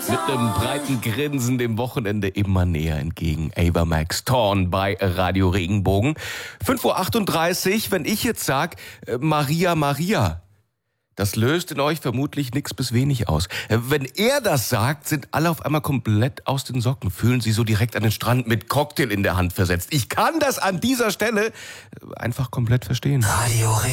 Mit einem breiten Grinsen dem Wochenende immer näher entgegen. Ava Max Thorn bei Radio Regenbogen. 5:38 Uhr, wenn ich jetzt sag, Maria, Maria, das löst in euch vermutlich nichts bis wenig aus. Wenn er das sagt, sind alle auf einmal komplett aus den Socken, fühlen sich so direkt an den Strand mit Cocktail in der Hand versetzt. Ich kann das an dieser Stelle einfach komplett verstehen. Radio